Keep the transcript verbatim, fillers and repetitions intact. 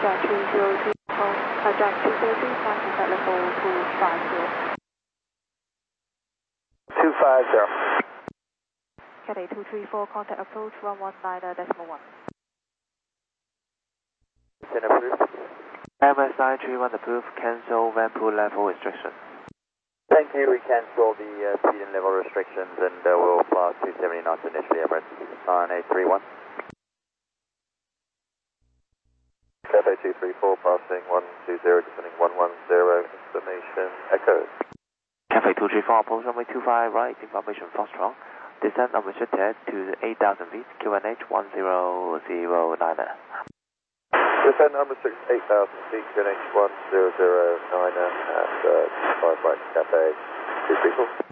Jack two zero two, uh, Jack two zero two, taxi at level two five zero. two five zero. Cathay two three four, contact approach one one nine decimal one. Ten approved. M S nine three one approved, cancel Vanpool level restriction. Thank you, we cancel the uh, speed and level restrictions and uh, we'll fly two seventy knots initially, Emirates nine eight three one. Cathay two three four passing one two zero, descending one one zero, information echo. Cathay two three four, approach runway two five right, information Foxtrot. Descent unrestricted to eight thousand feet, Q N H one zero zero nine. Descent unrestricted eight thousand feet, Q N H one zero zero nine and uh, five right, Cathay two three four.